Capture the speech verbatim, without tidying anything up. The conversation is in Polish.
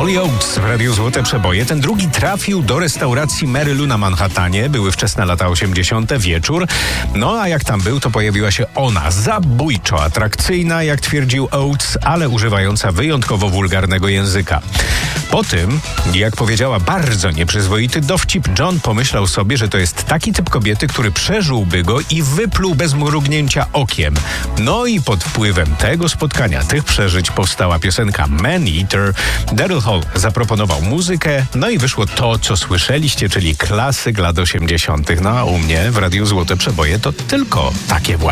Roy Oates w Radiu Złote Przeboje. Ten drugi trafił do restauracji Mary Lou na Manhattanie. Były wczesne lata osiemdziesiąte, wieczór. No a jak tam był, to pojawiła się ona, zabójczo atrakcyjna, jak twierdził Oates, ale używająca wyjątkowo wulgarnego języka. Po tym, jak powiedziała bardzo nieprzyzwoity dowcip, John pomyślał sobie, że to jest taki typ kobiety, który przeżyłby go i wypluł bez mrugnięcia okiem. No i pod wpływem tego spotkania, tych przeżyć powstała piosenka Man Eater. Daryl Hall zaproponował muzykę, no i wyszło to, co słyszeliście, czyli klasyk lat osiemdziesiątych. No a u mnie w Radiu Złote Przeboje to tylko takie właśnie.